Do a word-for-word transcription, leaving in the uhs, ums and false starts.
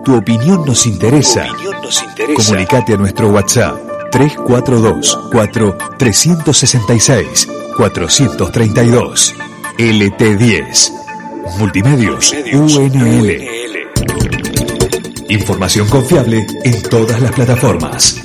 Tu opinión nos interesa. Comunicate a nuestro WhatsApp tres cuatro dos, cuatro tres seis seis, cuatro tres dos. L T diez. Multimedios U N L. Información confiable en todas las plataformas.